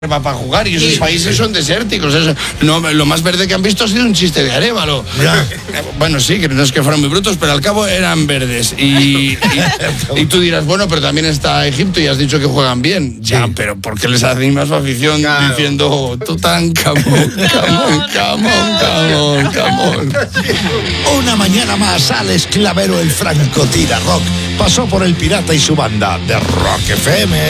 para jugar y esos países son desérticos. Eso, no, lo más verde que han visto ha sido un chiste de Arévalo. Bueno, sí, que no es que fueran muy brutos, pero al cabo eran verdes. Y tú dirás, bueno, pero también está Egipto y has dicho que juegan bien. Sí. Ya, pero ¿por qué les animas su afición diciendo Tutankamón, camón? Una mañana más, Alex Clavero, el franco tira rock, pasó por El Pirata y su banda de Rock FM.